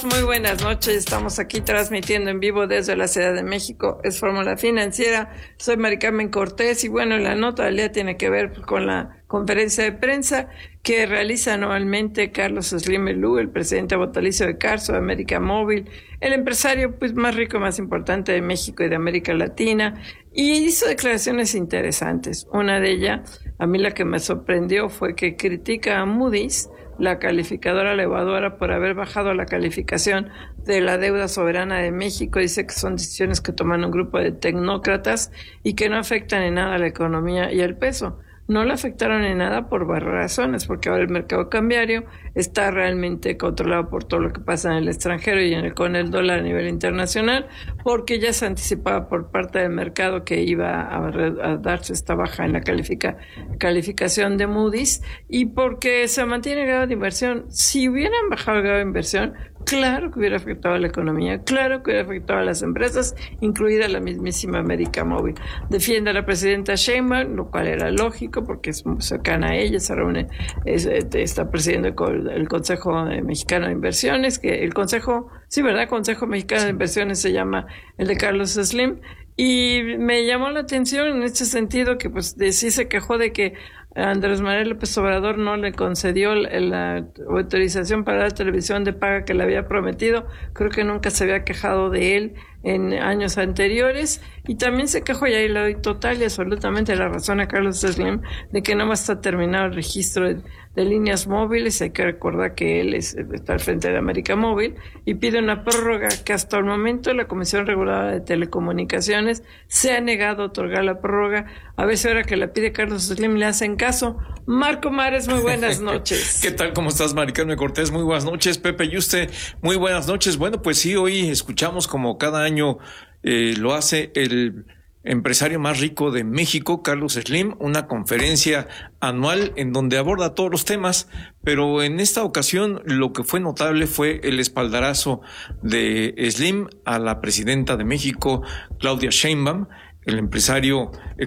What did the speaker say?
Muy buenas noches, estamos aquí transmitiendo en vivo desde la Ciudad de México, es Fórmula Financiera, soy Mari Carmen Cortés y bueno, la nota del día tiene que ver con la conferencia de prensa que realiza anualmente Carlos Slim Elú, el presidente vitalicio de Carso, de América Móvil, el empresario pues más rico y más importante de México y de América Latina, y hizo declaraciones interesantes. Una de ellas, a mí la que me sorprendió, fue que critica a Moody's, la calificadora elevadora, por haber bajado la calificación de la deuda soberana de México. Dice que son decisiones que toman un grupo de tecnócratas y que no afectan en nada a la economía y al peso. No le afectaron en nada por varias razones, porque ahora el mercado cambiario está realmente controlado por todo lo que pasa en el extranjero y con el dólar a nivel internacional, porque ya se anticipaba por parte del mercado que iba a darse esta baja en la calificación de Moody's, y porque se mantiene el grado de inversión. Si hubieran bajado el grado de inversión, claro que hubiera afectado a la economía, claro que hubiera afectado a las empresas, incluida la mismísima América Móvil. Defiende a la presidenta Sheinbaum, lo cual era lógico porque es muy cercana a ella, se reúne, está presidiendo el Consejo Mexicano de Inversiones, que el Consejo, sí, ¿verdad? Consejo Mexicano de Inversiones se llama el de Carlos Slim, y me llamó la atención en este sentido que pues sí se quejó de que Andrés Manuel López Obrador no le concedió la autorización para la televisión de paga que le había prometido. Creo que nunca se había quejado de él en años anteriores, y también se quejó, y ahí le doy total y absolutamente la razón a Carlos Slim, de que no más está terminado el registro de líneas móviles. Hay que recordar que él está al frente de América Móvil y pide una prórroga que hasta el momento la Comisión Reguladora de Telecomunicaciones se ha negado a otorgar la prórroga. A ver si ahora que la pide Carlos Slim le hacen caso. Marco Mares, muy buenas noches. ¿Qué tal? ¿Cómo estás, Mari Carmen Cortés? Muy buenas noches. Pepe y usted, muy buenas noches. Bueno, pues sí, hoy escuchamos, como cada año lo hace el empresario más rico de México, Carlos Slim, una conferencia anual en donde aborda todos los temas, pero en esta ocasión lo que fue notable fue el espaldarazo de Slim a la presidenta de México, Claudia Sheinbaum. El empresario